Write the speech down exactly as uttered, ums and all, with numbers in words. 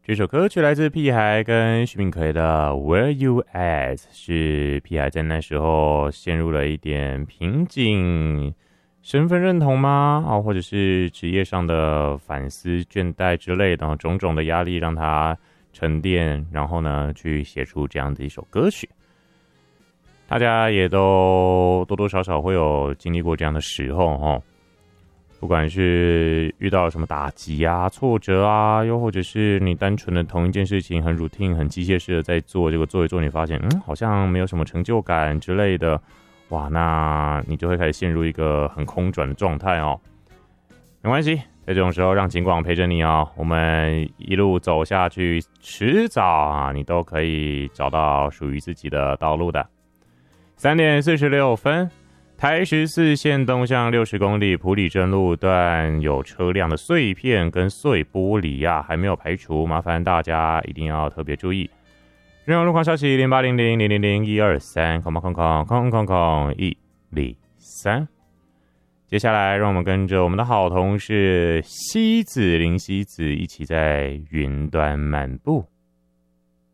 这首歌曲来自屁孩跟徐敏奎的 Where You At， 是屁孩在那时候陷入了一点瓶颈，身份认同吗？啊，或者是职业上的反思、倦怠之类的种种的压力让他沉淀，然后呢去写出这样的一首歌曲。大家也都多多少少会有经历过这样的时候齁，不管是遇到什么打击啊、挫折啊，又或者是你单纯的同一件事情很 routine、很机械式的在做，结果做一做你发现嗯好像没有什么成就感之类的，哇，那你就会开始陷入一个很空转的状态哦。没关系，在这种时候让警广陪着你哦，我们一路走下去，迟早啊你都可以找到属于自己的道路的。三点四十六分，台十四线东向六十公里埔里镇路段有车辆的碎片跟碎玻璃啊，还没有排除，麻烦大家一定要特别注意。任何路况消息零八零零零零零一二三空空空空空空一零三。接下来，让我们跟着我们的好同事西子林西子一起在云端漫步。